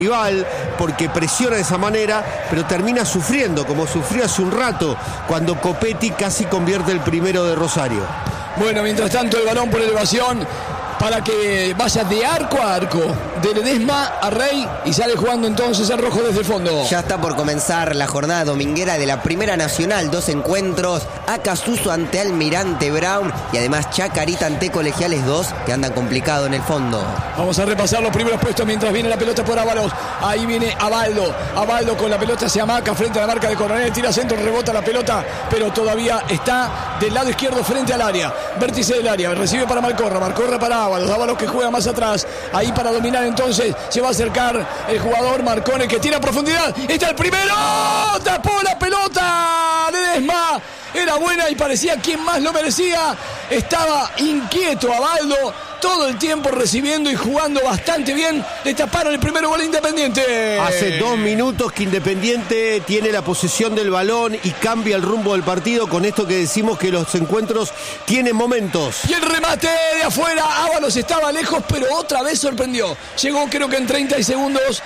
rival porque presiona de esa manera, pero termina sufriendo, como sufrió hace un rato cuando Copetti casi convierte el primero de Rosario. Bueno, mientras tanto el balón por elevación para que vaya de arco a arco, de Ledesma a Rey, y sale jugando entonces el rojo desde el fondo. Ya está por comenzar la jornada dominguera de la Primera Nacional. 2 encuentros, Acasuso ante Almirante Brown y además Chacarita ante Colegiales 2, que andan complicado en el fondo. Vamos a repasar los primeros puestos mientras viene la pelota por Ábalos. Ahí viene Abaldo. Abaldo con la pelota se amaca frente a la marca de Coronel. Tira centro, rebota la pelota, pero todavía está del lado izquierdo frente al área. Vértice del área. Recibe para Malcorra. Malcorra para Ábalos. Ábalos que juega más atrás. Ahí para dominar entonces. Se va a acercar el jugador Marcone que tira a profundidad. Está el primero. Tapó la pelota. Ledesma. Era buena y parecía quien más lo merecía. Estaba inquieto Abaldo. Todo el tiempo recibiendo y jugando bastante bien. Le taparon el primer gol a Independiente. Hace 2 minutos que Independiente tiene la posesión del balón y cambia el rumbo del partido. Con esto que decimos que los encuentros tienen momentos. Y el remate de afuera. Ábalos estaba lejos, pero otra vez sorprendió. Llegó creo que en 30 segundos,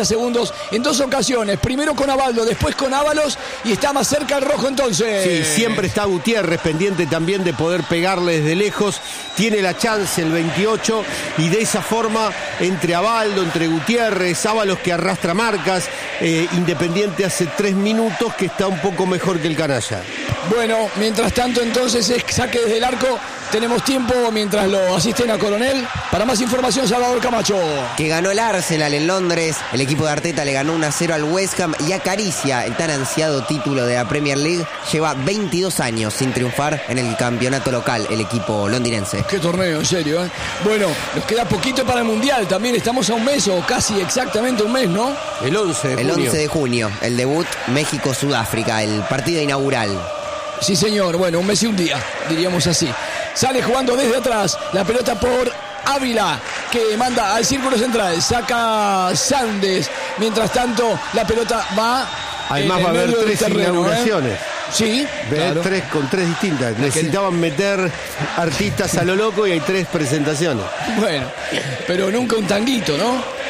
en 2 ocasiones. Primero con Abaldo, después con Ábalos y está más cerca el rojo entonces. Sí, siempre está Gutiérrez pendiente también de poder pegarle desde lejos. Tiene la chance el 28 y de esa forma entre Abaldo, entre Gutiérrez, Ábalos que arrastra marcas, Independiente hace 3 minutos que está un poco mejor que el canalla. Bueno, mientras tanto entonces es saque desde el arco. Tenemos tiempo mientras lo asisten a Coronel. Para más información, Salvador Camacho. Que ganó el Arsenal en Londres. El equipo de Arteta le ganó 1-0 al West Ham y acaricia el tan ansiado título de la Premier League. Lleva 22 años sin triunfar en el campeonato local, el equipo londinense. Qué torneo, en serio, ¿eh? Bueno, nos queda poquito para el Mundial. También estamos a un mes o casi exactamente un mes, ¿no? El 11 de junio. El 11 de junio, el debut México-Sudáfrica, el partido inaugural. Sí, señor. Bueno, un mes y un día, diríamos así. Sale jugando desde atrás. La pelota por Ávila, que manda al círculo central. Saca Sandes. Mientras tanto, la pelota va. Además va a haber 3 inauguraciones. Sí, claro. 3 con 3 distintas. Necesitaban meter artistas a lo loco y hay 3 presentaciones. Bueno, pero nunca un tanguito, ¿no?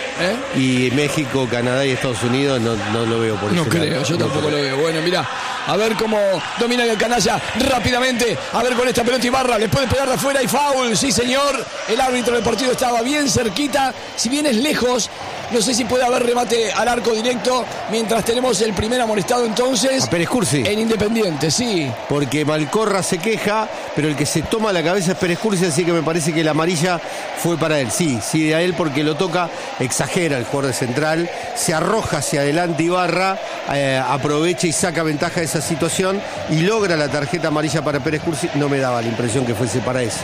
Y México, Canadá y Estados Unidos no lo veo por eso. No creo, yo tampoco lo veo. Bueno, mira, a ver cómo domina el canalla rápidamente. A ver con esta pelota Ibarra, le puede pegar de afuera y foul. Sí, señor. El árbitro del partido estaba bien cerquita. Si bien es lejos, no sé si puede haber remate al arco directo. Mientras tenemos el primer amonestado entonces. A Pérez Cursi. En Independiente, sí. Porque Malcorra se queja, pero el que se toma la cabeza es Pérez Cursi, así que me parece que la amarilla fue para él. Sí, a él porque lo toca, exagera el jugador de central, se arroja hacia adelante Ibarra, aprovecha y saca ventaja de esa situación y logra la tarjeta amarilla para Pérez Cursi. No me daba la impresión que fuese para eso.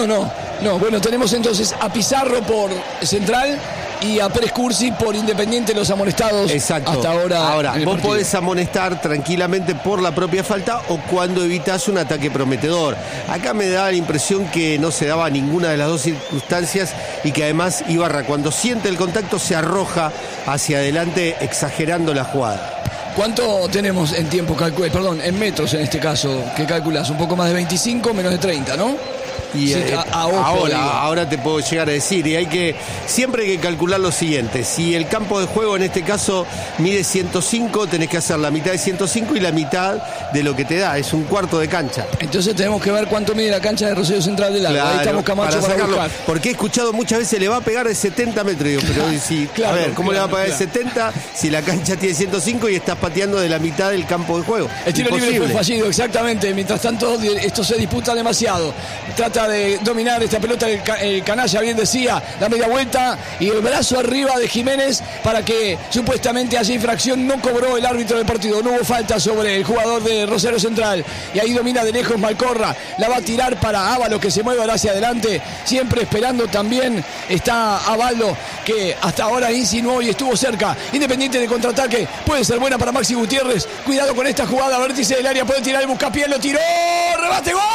No. Bueno, tenemos entonces a Pizarro por central y a Pérez Cursi por Independiente, los amonestados. Exacto. Hasta ahora. Ahora, vos podés amonestar tranquilamente por la propia falta o cuando evitas un ataque prometedor. Acá me daba la impresión que no se daba ninguna de las dos circunstancias y que además Ibarra, cuando siente el contacto, se arroja hacia adelante exagerando la jugada. ¿Cuánto tenemos en tiempo? En metros en este caso, ¿qué calculás? Un poco más de 25, menos de 30, ¿no? Y sí, ahora te puedo llegar a decir, y siempre hay que calcular lo siguiente: si el campo de juego en este caso mide 105, tenés que hacer la mitad de 105 y la mitad de lo que te da, es un cuarto de cancha. Entonces tenemos que ver cuánto mide la cancha de Rosario Central del Lago. Claro, ahí estamos Camacho para sacarlo, buscar. porque he escuchado muchas veces le va a pegar de 70 metros, digo, pero a ver, ¿cómo le va a pegar de 70 si la cancha tiene 105 y estás pateando de la mitad del campo de juego? El tiro libre fue fallido, exactamente. Mientras tanto, esto se disputa demasiado. Trata de dominar esta pelota el canalla, bien decía, la media vuelta y el brazo arriba de Jiménez para que supuestamente haya infracción. No cobró el árbitro del partido, no hubo falta sobre el jugador de Rosario Central y ahí domina de lejos Malcorra, la va a tirar para Ábalos que se mueve hacia adelante, siempre esperando también está Abaldo que hasta ahora insinuó y estuvo cerca. Independiente de contraataque, puede ser buena para Maxi Gutiérrez, cuidado con esta jugada, vértice del área, puede tirar el buscapié, lo tiró, rebate, ¡gol!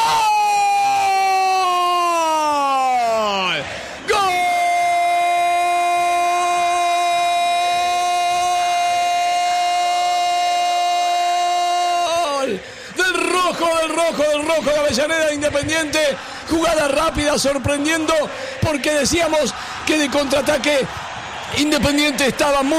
Del rojo de Avellaneda de Independiente, jugada rápida sorprendiendo porque decíamos que de contraataque Independiente estaba muy